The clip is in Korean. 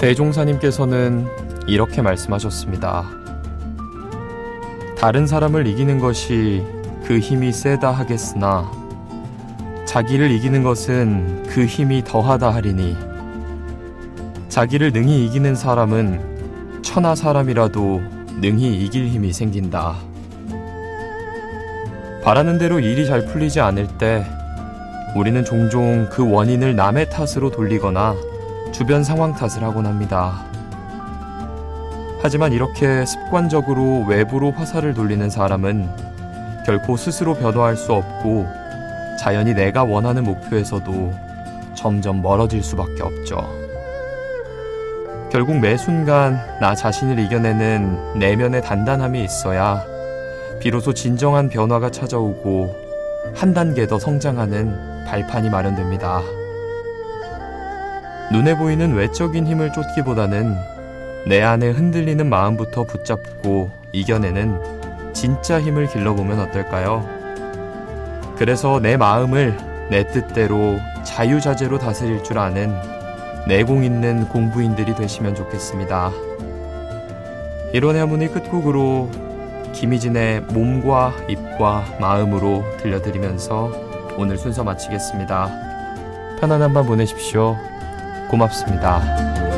대종사님께서는 이렇게 말씀하셨습니다. 다른 사람을 이기는 것이 그 힘이 세다 하겠으나 자기를 이기는 것은 그 힘이 더하다 하리니 자기를 능히 이기는 사람은 천하 사람이라도 능히 이길 힘이 생긴다. 바라는 대로 일이 잘 풀리지 않을 때 우리는 종종 그 원인을 남의 탓으로 돌리거나 주변 상황 탓을 하곤 합니다. 하지만 이렇게 습관적으로 외부로 화살을 돌리는 사람은 결코 스스로 변화할 수 없고 자연히 내가 원하는 목표에서도 점점 멀어질 수밖에 없죠. 결국 매 순간 나 자신을 이겨내는 내면의 단단함이 있어야 비로소 진정한 변화가 찾아오고 한 단계 더 성장하는 발판이 마련됩니다. 눈에 보이는 외적인 힘을 쫓기보다는 내 안에 흔들리는 마음부터 붙잡고 이겨내는 진짜 힘을 길러보면 어떨까요? 그래서 내 마음을 내 뜻대로 자유자재로 다스릴 줄 아는 내공 있는 공부인들이 되시면 좋겠습니다. 이론의 한문의 끝곡으로 김희진의 몸과 입과 마음으로 들려드리면서 오늘 순서 마치겠습니다. 편안한 밤 보내십시오. 고맙습니다.